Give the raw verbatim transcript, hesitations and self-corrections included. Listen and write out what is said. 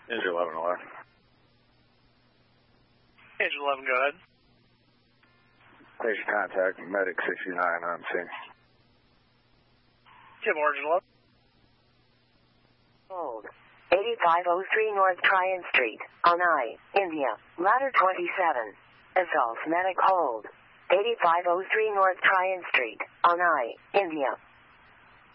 Engine eleven eleven. Engine eleven, go ahead. Station contact, medic sixty-nine on scene. Tim, Origin eleven. Hold. eighty-five oh three North Tryon Street, Onai, India, ladder twenty-seven. Assault medic hold. eighty-five oh three North Tryon Street, Onai, India,